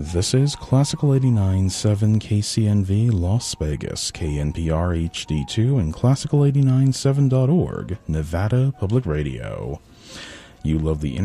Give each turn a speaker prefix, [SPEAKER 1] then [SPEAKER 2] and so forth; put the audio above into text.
[SPEAKER 1] This is Classical 89.7 KCNV Las Vegas, KNPR HD2, and Classical 89.7.org, Nevada Public Radio. You love the